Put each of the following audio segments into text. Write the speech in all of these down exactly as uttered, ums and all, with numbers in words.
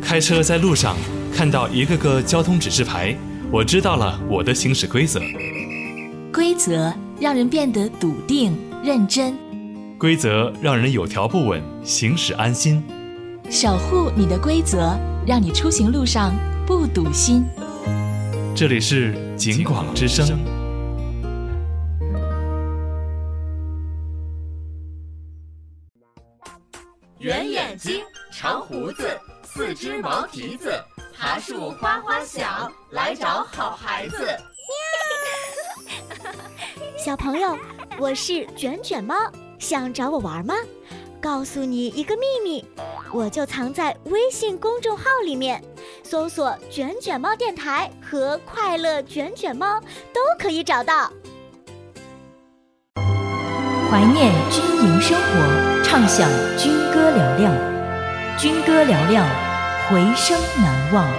开车在路上看到一个个交通指示牌，我知道了我的行驶规则。 规则让人变得笃定认真， 规则让人有条不紊，行驶安心。 守护你的规则，让你出行路上不堵心。 这里是警广之声。 圆眼睛，长胡子，四只毛蹄子，爬树哗哗响，来找好孩子。 小朋友，我是卷卷猫，想找我玩吗？告诉你一个秘密，我就藏在微信公众号里面，搜索卷卷猫电台和快乐卷卷猫都可以找到。 怀念军营生活，畅享军歌嘹亮，军歌嘹亮，回声难忘。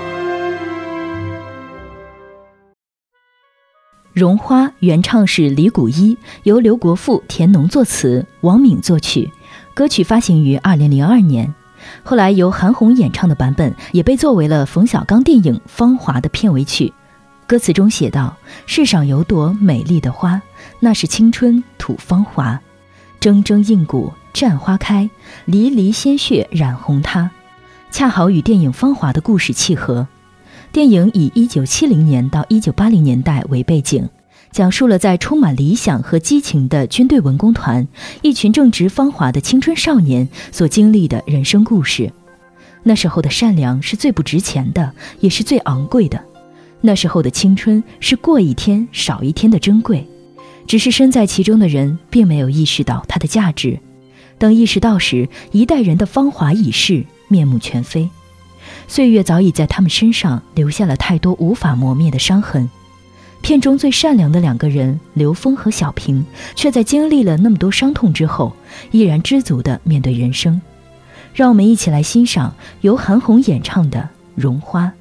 绒花原唱是李谷一，由刘国富、田农作词，王敏作曲。歌曲发行于二零零二年，后来由韩红演唱的版本也被作为了冯小刚电影《芳华》的片尾曲。歌词中写道：世上有朵美丽的花，那是青春吐芳华，铮铮硬骨绽花开，离离鲜血染红它，恰好与电影《芳华》的故事契合。电影以一九七零年到一九八零年代为背景，讲述了在充满理想和激情的军队文工团，一群正值芳华的青春少年所经历的人生故事。那时候的善良是最不值钱的，也是最昂贵的。那时候的青春是过一天少一天的珍贵，只是身在其中的人并没有意识到它的价值。等意识到时，一代人的芳华已逝，面目全非。岁月早已在他们身上留下了太多无法磨灭的伤痕。片中最善良的两个人刘峰和小平，却在经历了那么多伤痛之后，依然知足地面对人生。让我们一起来欣赏由韩红演唱的《绒花》。